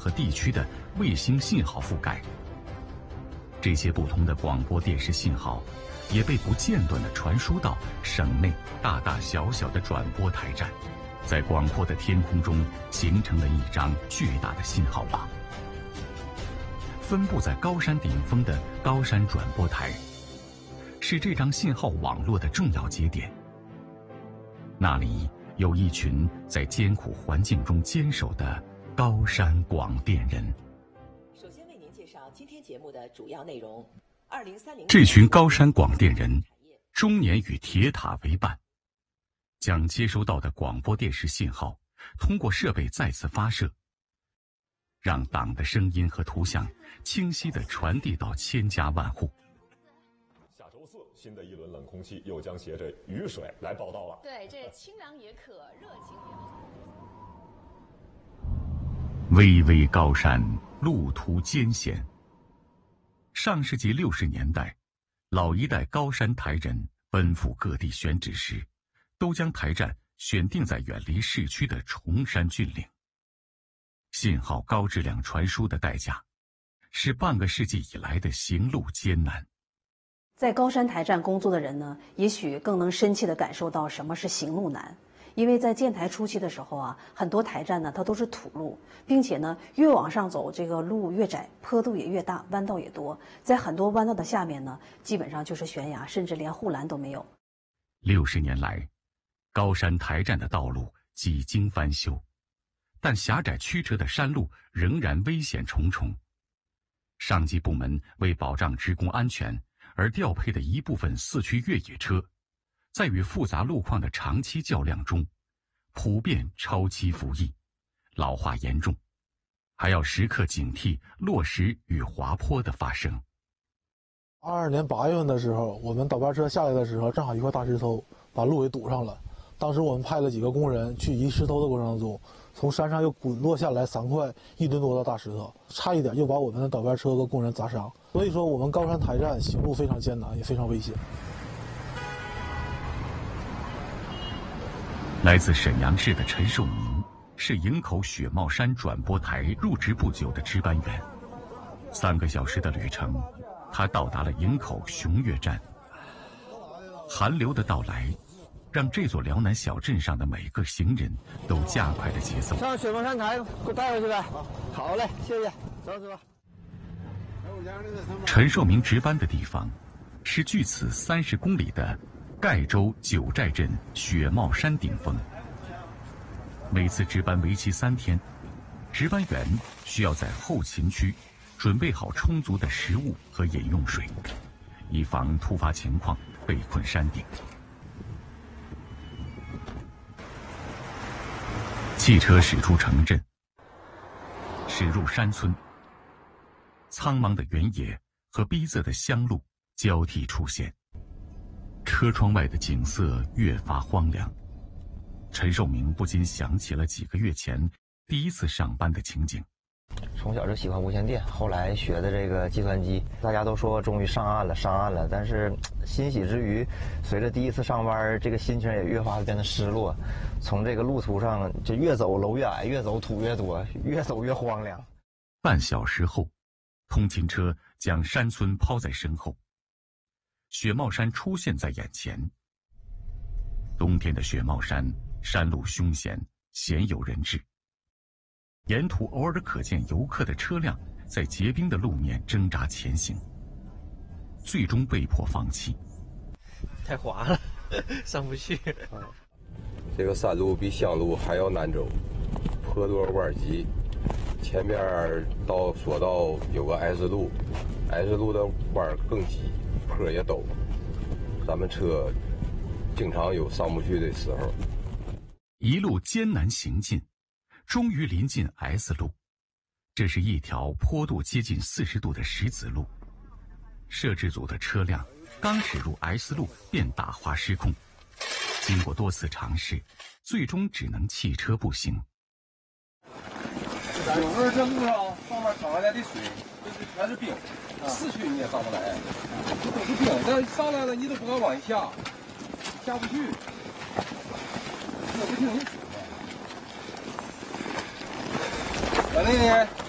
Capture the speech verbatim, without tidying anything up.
和地区的卫星信号覆盖。这些不同的广播电视信号也被不间断地传输到省内大大小小的转播台站，在广阔的天空中形成了一张巨大的信号网。分布在高山顶峰的高山转播台是这张信号网络的重要节点，那里有一群在艰苦环境中坚守的高山广电人。 首先为您介绍今天节目的主要内容。二零三零这群高山广电人终年与铁塔为伴，将接收到的广播电视信号通过设备再次发射，让党的声音和图像清晰地传递到千家万户。 下周四，新的一轮冷空气又将携着雨水来报道了。 对，这清凉也可，热情也好。 巍巍高山，路途艰险。上世纪六十年代，老一代高山台人奔赴各地选址时，都将台站选定在远离市区的崇山峻岭。信号高质量传输的代价，是半个世纪以来的行路艰难。 在高山台站工作的人呢，也许更能深切地感受到什么是行路难。因为在建台初期的时候啊，很多台站呢它都是土路，并且呢越往上走，这个路越窄，坡度也越大，弯道也多。在很多弯道的下面呢，基本上就是悬崖，甚至连护栏都没有。 六十年来，高山台站的道路几经翻修，但狭窄曲折的山路仍然危险重重。上级部门为保障职工安全而调配的一部分四驱越野车，在与复杂路况的长期较量中，普遍超期服役，老化严重，还要时刻警惕落石与滑坡的发生。 二二年八月份的时候，我们倒班车下来的时候，正好一块大石头把路给堵上了。当时我们派了几个工人去移石头的过程中，从山上又滚落下来三块一吨多的大石头，差一点就把我们的倒班车和工人砸伤。所以说，我们高山台站行路非常艰难，也非常危险。 来自沈阳市的陈寿民是营口雪帽山转播台入职不久的值班员。三个小时的旅程，他到达了营口熊岳站。寒流的到来，让这座辽南小镇上的每个行人都加快了节奏。 上雪帽山台，给我带回去呗。好嘞，谢谢。走走。 陈寿民值班的地方，是距此三十公里的盖州九寨镇雪帽山顶峰。每次值班为期三天，值班员需要在后勤区准备好充足的食物和饮用水，以防突发情况被困山顶。汽车驶出城镇，驶入山村，苍茫的原野和逼仄的乡路交替出现。车窗外的景色越发荒凉，陈寿明不禁想起了几个月前第一次上班的情景。 从小就喜欢无线电，后来学的这个计算机，大家都说终于上岸了，上岸了。但是欣喜之余，随着第一次上班，这个心情也越发的变得失落。从这个路途上，就越走楼越矮，越走土越多，越走越荒凉。 半小时后，通勤车将山村抛在身后。雪帽山出现在眼前。冬天的雪帽山，山路凶险，鲜有人质。沿途偶尔可见游客的车辆在结冰的路面挣扎前行，最终被迫放弃。 太滑了，上不去。 这个山路比乡路还要难走，坡多弯急。前边到索道有个 S 路 ，S 路的弯更急。坡也陡，咱们车经常有上不去的时候。 一路艰难行进，终于临近 S 路。这是一条坡度接近四十度的石子路。摄制组的车辆刚驶入 S 路便打滑失控，经过多次尝试，最终只能弃车步行。 有时候这路上上面淌下来的水，就是全是冰。市区你也上不来，这都是冰，但上来了你都不敢往下，下不去，这不挺有水吗？反正呢。